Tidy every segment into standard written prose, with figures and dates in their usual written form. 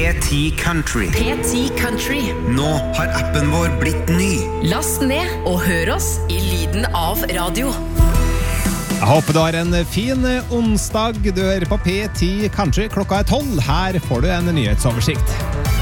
P10 Country. P10 Country. Nå har appen vår blitt ny. Last ned og hør oss I lyden av radio. Jeg håper du har en fin onsdag. Du hører på P10 Country. Klokka 12. Her får du en nyhetsoversikt.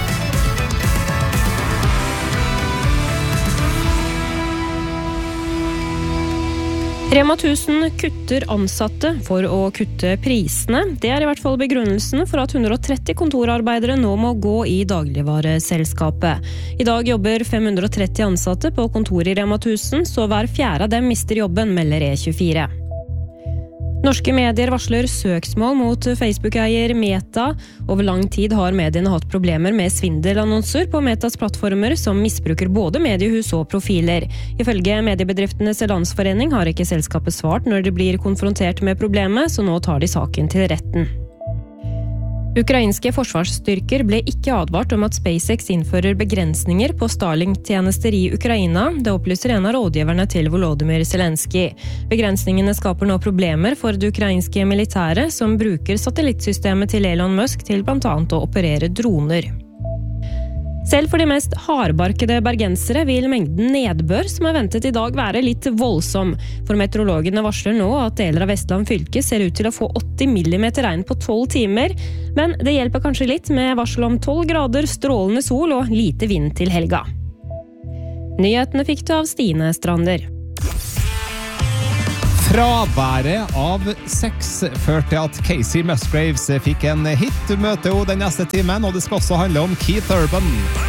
Rema 1000 kutter ansatte for å kutte prisene. Det I hvert fall begrunnelsen for at 130 kontorarbeidere nå må gå I dagligvareselskapet. I dag jobber 530 ansatte på kontor I Rema 1000, så hver fjerde av dem mister jobben, melder E24. Norske medier varsler søksmål mot Facebook-eier Meta. Over lang tid har mediene hatt problemer med svindelannonser på Metas plattformer som misbruker både mediehus og profiler. Ifølge Mediebedriftenes Landsforening har ikke selskapet svart når de blir konfrontert med problemet, så nå tar de saken til retten. Ukrainske forsvarsstyrker ble ikke advart om at SpaceX innfører begrensninger på Starlink-tjenester I Ukraina. Det opplyser en av rådgiverne til Volodymyr Zelensky. Begrensningene skaper nå problemer for det ukrainske militære, som bruker satellittsystemet til Elon Musk til blant annet å operere droner. Selv for de mest hardbarkede bergensere vil mengden nedbør som ventet I dag være litt voldsom. For meteorologene varsler nå at deler av Vestland fylke ser ut til å få 80 millimeter regn på 12 timer, men det hjelper kanskje litt med varsel om 12 grader, strålende sol og lite vind til helga. Nyhetene fikk du av Stine Strander. Fraværet av sex førte at Casey Musgraves fikk en hit. Du møter jo den neste timen, og det skal også handle om Keith Urban.